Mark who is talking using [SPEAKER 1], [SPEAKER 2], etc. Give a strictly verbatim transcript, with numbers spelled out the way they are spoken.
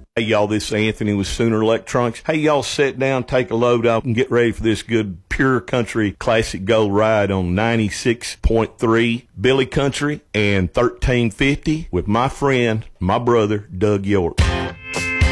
[SPEAKER 1] Hey, y'all, this is Anthony with Sooner Electronics. Hey, y'all, sit down, take a load off, and get ready for this good pure country classic gold ride on ninety-six point three Billy Country and thirteen fifty with my friend, my brother, Doug York.